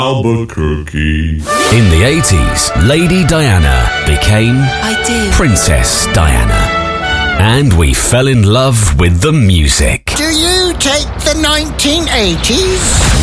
Albuquerque. In the 80s, Lady Diana became Princess Diana. And we fell in love with the music. Do you take the 1980s?